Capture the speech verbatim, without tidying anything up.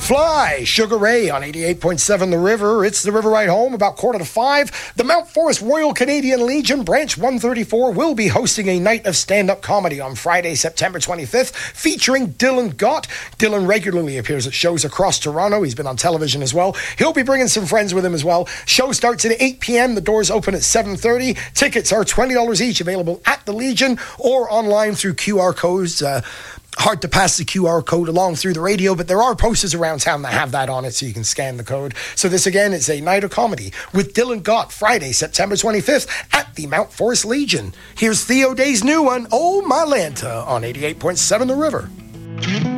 Fly, Sugar Ray on eighty-eight point seven The River. It's The River Ride Home, about quarter to five. The Mount Forest Royal Canadian Legion, Branch one thirty-four, will be hosting a night of stand-up comedy on Friday, September twenty-fifth, featuring Dylan Gott. Dylan regularly appears at shows across Toronto. He's been on television as well. He'll be bringing some friends with him as well. Show starts at eight p.m. The doors open at seven thirty. Tickets are twenty dollars each, available at the Legion or online through Q R codes. Uh, Hard to pass the Q R code along through the radio, but there are posters around town that have that on it, so you can scan the code. So this, again, is a night of comedy with Dylan Gott, Friday, September twenty-fifth at the Mount Forest Legion. Here's Theo Day's new one, Oh My Lanta, on eighty-eight point seven The River.